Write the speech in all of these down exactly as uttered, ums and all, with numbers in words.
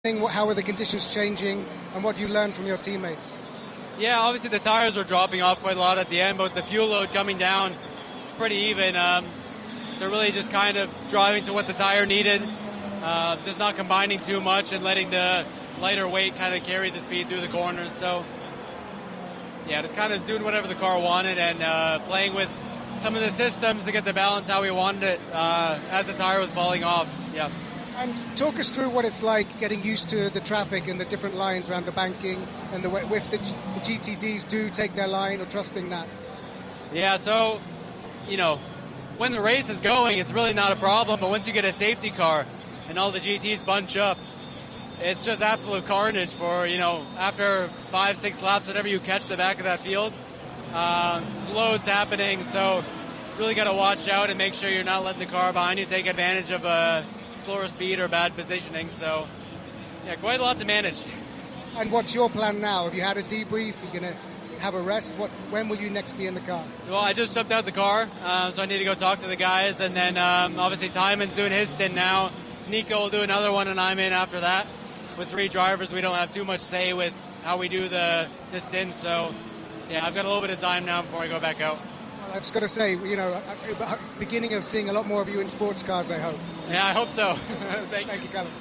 How are the conditions changing, and what do you learn from your teammates? Yeah, obviously the tires are dropping off quite a lot at the end, but the fuel load coming down, it's pretty even. Um, so really just kind of driving to what the tire needed, uh, just not combining too much and letting the lighter weight kind of carry the speed through the corners. So yeah, just kind of doing whatever the car wanted and uh, playing with some of the systems to get the balance how we wanted it uh, as the tire was falling off. Yeah. And talk us through what it's like getting used to the traffic and the different lines around the banking, and the if the, the G T Ds do take their line, or trusting that. Yeah, so, you know, when the race is going, it's really not a problem, but once you get a safety car and all the G Ts bunch up, it's just absolute carnage for, you know, after five, six laps, whenever you catch the back of that field, uh, there's loads happening, so really got to watch out and make sure you're not letting the car behind you take advantage of a slower speed or bad positioning. So yeah, quite a lot to manage. And what's your plan now? Have you had a debrief? Are you going to have a rest? What? When will you next be in the car? Well, I just jumped out the car, uh, so I need to go talk to the guys, and then um, obviously Tymon's doing his stint now. Nico will do another one, and I'm in after that. With three drivers, we don't have too much say with how we do the, the stint, so yeah, I've got a little bit of time now before I go back out. I was going to say, you know, beginning of seeing a lot more of you in sports cars, I hope. Yeah, I hope so. Thank, Thank you, Callum.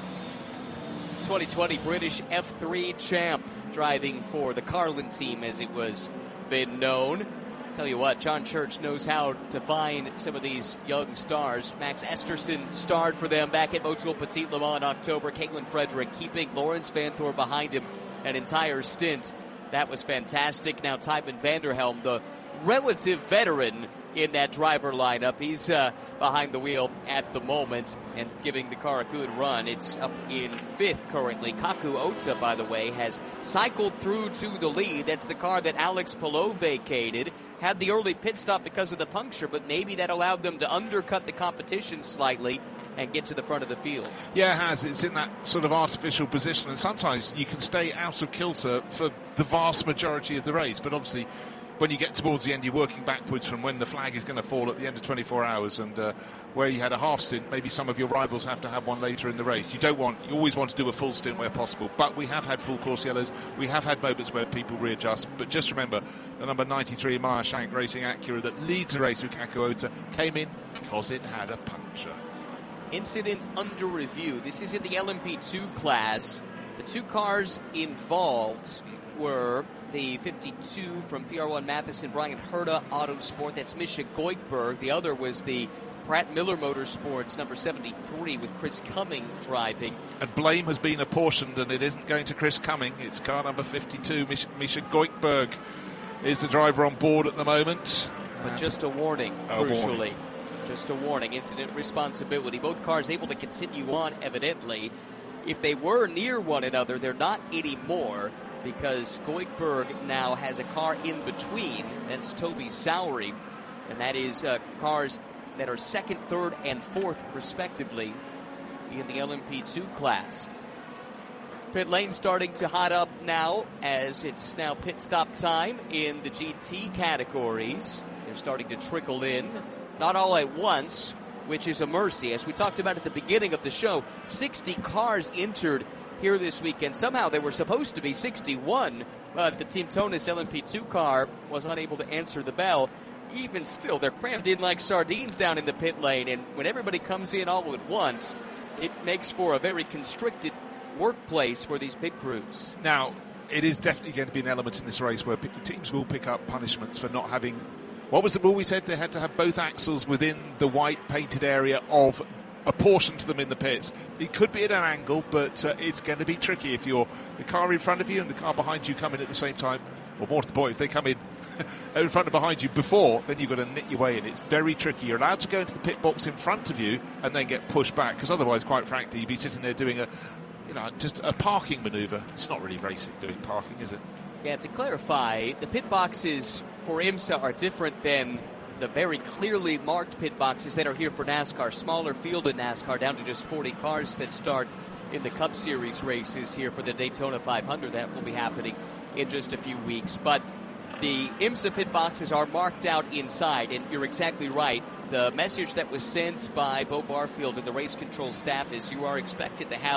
twenty twenty British F three champ driving for the Carlin team, as it was been known. Tell you what, John Church knows how to find some of these young stars. Max Esterson starred for them back at Motul Petit Le Mans in October. Caitlin Frederick keeping Lawrence Vanthor behind him an entire stint. That was fantastic. Now Tymon Vanderhelm, the relative veteran in that driver lineup. He's uh, behind the wheel at the moment and giving the car a good run. It's up in fifth currently. Kaku Ota, by the way, has cycled through to the lead. That's the car that Alex Palou vacated. Had the early pit stop because of the puncture, but maybe that allowed them to undercut the competition slightly and get to the front of the field. Yeah, it has. It's in that sort of artificial position, and sometimes you can stay out of kilter for the vast majority of the race, but obviously when you get towards the end, you're working backwards from when the flag is going to fall at the end of twenty-four hours, and uh, where you had a half stint, maybe some of your rivals have to have one later in the race. You don't want, you always want to do a full stint where possible, but we have had full course yellows, we have had moments where people readjust, but just remember, the number ninety-three Maya Shank Racing Acura that leads the race with Kaku Ota came in because it had a puncture. Incident under review. This is in the L M P two class. The two cars involved were the fifty-two from P R one Matheson, Brian Herta Autosport. That's Misha Goikberg. The other was the Pratt Miller Motorsports, number seventy-three, with Chris Cumming driving. And blame has been apportioned, and it isn't going to Chris Cumming. It's car number fifty-two. Misha, Misha Goikberg is the driver on board at the moment. But just a warning, oh, crucially. Warning. Just a warning. Incident responsibility. Both cars able to continue on, evidently. If they were near one another, they're not anymore, because Goikberg now has a car in between. That's Toby Sowery, and that is uh, cars that are second, third, and fourth, respectively, in the L M P two class. Pit lane starting to hot up now, as it's now pit stop time in the G T categories. They're starting to trickle in, not all at once, which is a mercy. As we talked about at the beginning of the show, sixty cars entered here this weekend. Somehow they were supposed to be sixty-one, but the Team Tonus L M P two car was unable to answer the bell. Even still, they're crammed in like sardines down in the pit lane, and when everybody comes in all at once, it makes for a very constricted workplace for these pit crews. Now, it is definitely going to be an element in this race where teams will pick up punishments for not having... What was the rule we said? They had to have both axles within the white painted area of a portion to them in the pits. It could be at an angle, but uh, it's going to be tricky if you're the car in front of you and the car behind you come in at the same time. Or more to the point, if they come in in front and behind you before, then you've got to knit your way in. It's very tricky. You're allowed to go into the pit box in front of you and then get pushed back, because otherwise, quite frankly, you'd be sitting there doing a, you know, just a parking manoeuvre. It's not really racing doing parking, is it? Yeah, to clarify, the pit boxes for IMSA are different than the very clearly marked pit boxes that are here for NASCAR. Smaller field in NASCAR, down to just forty cars that start in the Cup Series races here for the Daytona five hundred. That will be happening in just a few weeks. But the IMSA pit boxes are marked out inside, and you're exactly right. The message that was sent by Bo Barfield and the race control staff is you are expected to have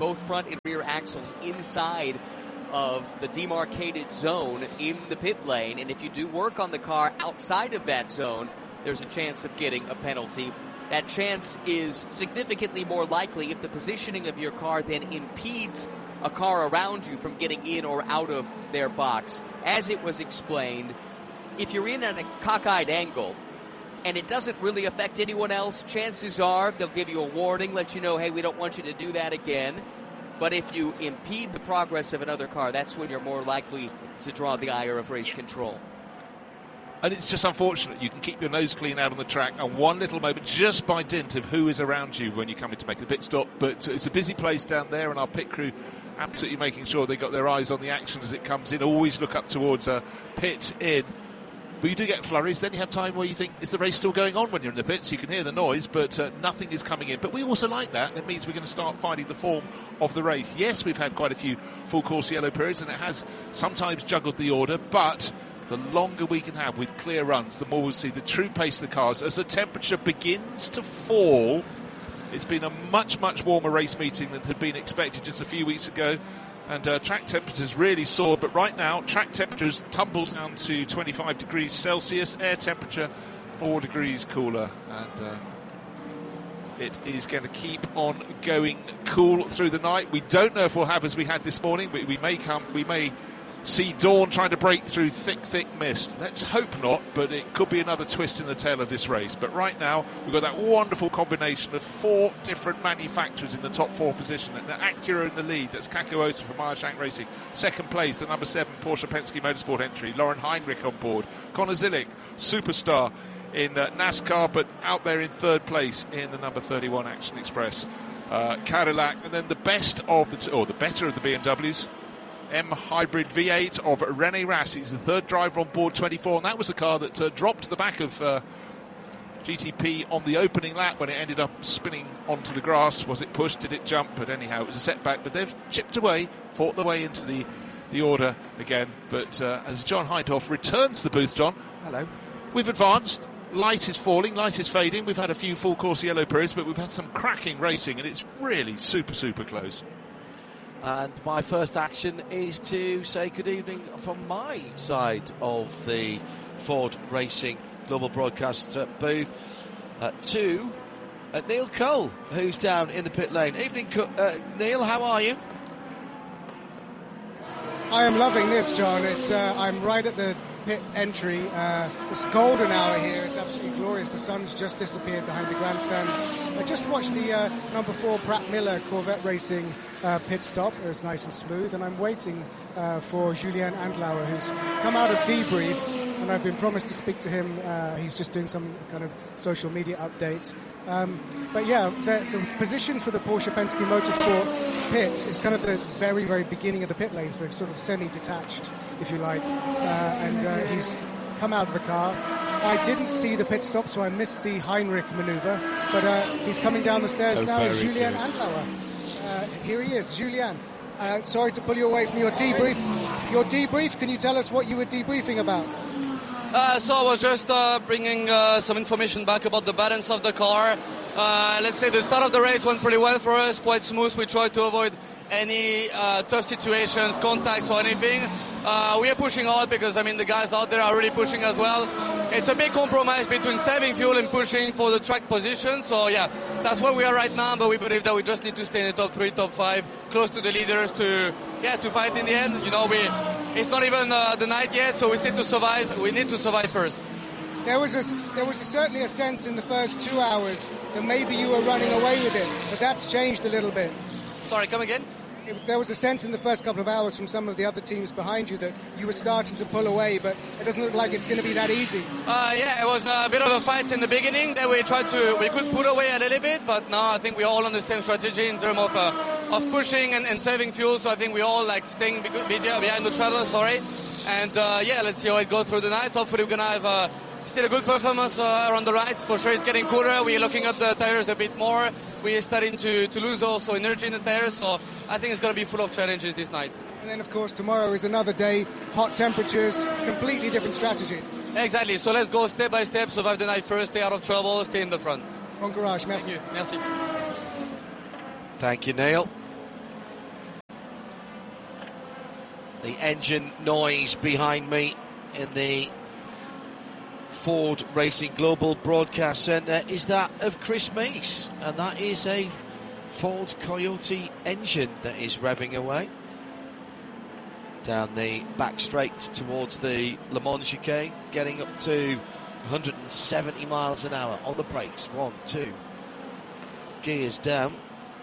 both front and rear axles inside of the demarcated zone in the pit lane. And if you do work on the car outside of that zone, there's a chance of getting a penalty. That chance is significantly more likely if the positioning of your car then impedes a car around you from getting in or out of their box. As it was explained, if you're in at a cockeyed angle and it doesn't really affect anyone else, chances are they'll give you a warning, let you know, hey, we don't want you to do that again. But if you impede the progress of another car, that's when you're more likely to draw the ire of race control. And it's just unfortunate. You can keep your nose clean out on the track, and one little moment, just by dint of who is around you when you come in to make the pit stop. But it's a busy place down there, and our pit crew absolutely making sure they got their eyes on the action as it comes in. Always look up towards a pit in. But you do get flurries. Then you have time where you think, is the race still going on when you're in the pits? You can hear the noise, but uh, nothing is coming in. But we also like that. It means we're going to start finding the form of the race. Yes, we've had quite a few full course yellow periods, and it has sometimes juggled the order, but the longer we can have with clear runs, the more we'll see the true pace of the cars. As the temperature begins to fall, it's been a much, much warmer race meeting than had been expected just a few weeks ago. And uh, track temperatures really soared, but right now track temperatures tumbles down to twenty-five degrees Celsius, air temperature four degrees cooler, and uh, it is going to keep on going cool through the night. We don't know if we'll have as we had this morning, but we may come, we may see dawn trying to break through thick, thick mist. Let's hope not, but it could be another twist in the tail of this race. But right now, we've got that wonderful combination of four different manufacturers in the top four position. And Acura in the lead, that's Kako Osa from Meyershank Racing. Second place, the number seven Porsche Penske Motorsport entry, Lauren Heinrich on board. Connor Zilick, superstar in uh, NASCAR, but out there in third place in the number thirty-one Action Express uh, Cadillac. And then the best of the, t- or the better of the B M Ws, M Hybrid V eight of René Rast. He's the third driver on board twenty-four, and that was the car that uh, dropped to the back of uh, G T P on the opening lap when it ended up spinning onto the grass. Was it pushed? Did it jump? But anyhow, it was a setback. But they've chipped away, fought their way into the, the order again. But uh, as John Heidhoff returns to the booth, John. Hello. We've advanced. Light is falling, light is fading. We've had a few full course yellow periods, but we've had some cracking racing, and it's really super, super close. And my first action is to say good evening from my side of the Ford Racing Global Broadcast uh, booth uh, to uh, Neil Cole, who's down in the pit lane. Evening, uh, Neil, how are you? I am loving this, John. It's uh, I'm right at the pit entry. Uh, it's golden hour here. It's absolutely glorious. The sun's just disappeared behind the grandstands. I just watched the uh, number four Pratt Miller Corvette Racing uh, pit stop. It was nice and smooth, and I'm waiting uh, for Julien Andlauer, who's come out of debrief, and I've been promised to speak to him. Uh, he's just doing some kind of social media updates. Um, but yeah, the, the position for the Porsche Penske Motorsport pit is kind of the very, very beginning of the pit lane, so they're sort of semi-detached, if you like. Uh, and uh, he's come out of the car. I didn't see the pit stop, so I missed the Heinrich maneuver, but uh, he's coming down the stairs oh, now. It's Julien good. Andlauer. Uh, here he is, Julien. Uh, sorry to pull you away from your debrief. Your debrief, can you tell us what you were debriefing about? Uh, so I was just uh, bringing uh, some information back about the balance of the car. Uh, let's say the start of the race went pretty well for us, quite smooth. We tried to avoid any uh, tough situations, contacts or anything. Uh, we are pushing hard because, I mean, the guys out there are really pushing as well. It's a big compromise between saving fuel and pushing for the track position. So, yeah, that's where we are right now, but we believe that we just need to stay in the top three, top five, close to the leaders to, yeah, to fight in the end. You know, we it's not even uh, the night yet, so we still to survive. We need to survive first. There was a, there was a, certainly a sense in the first two hours that maybe you were running away with it, but that's changed a little bit. Sorry, come again? It, there was a sense in the first couple of hours from some of the other teams behind you that you were starting to pull away, but it doesn't look like it's going to be that easy. Uh, yeah, it was a bit of a fight in the beginning. Then we tried to, we could pull away a little bit, but now I think we're all on the same strategy in terms of uh, of pushing and, and saving fuel. So I think we're all like staying behind each other. Sorry, and uh, yeah, let's see how it goes through the night. Hopefully, we're gonna have uh, still a good performance uh, around the rides. For sure, it's getting cooler. We're looking at the tires a bit more. We're starting to, to lose also energy in the tires. So I think it's gonna be full of challenges this night. And then, of course, tomorrow is another day. Hot temperatures, completely different strategies. Exactly. So let's go step by step. Survive the night first. Stay out of trouble. Stay in the front. Bon courage. Merci. Thank you. Merci. Thank you, Neil. The engine noise behind me in the Ford Racing Global Broadcast Centre is that of Chris Meese, and that is a Ford Coyote engine that is revving away down the back straight towards the Le Mans chicane, getting up to one hundred seventy miles an hour on the brakes. One, two, gears down.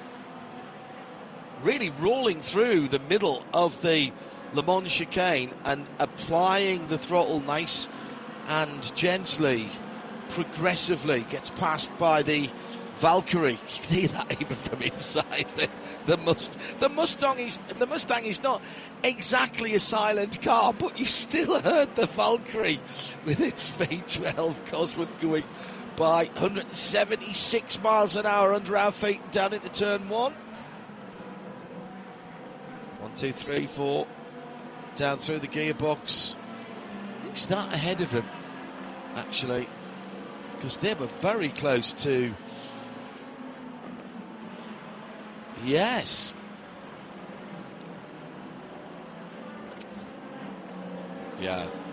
Really rolling through the middle of the Le Mans chicane and applying the throttle nice and gently, progressively. Gets passed by the Valkyrie. You can hear that even from inside the, the Must. The Mustang is the Mustang is not exactly a silent car, but you still heard the Valkyrie with its V twelve Cosworth going by one hundred seventy-six miles an hour under our feet down into turn one. One, two, three, four. Down through the gearbox. Who's that ahead of him, actually? Because they were very close to. Yes. Yeah.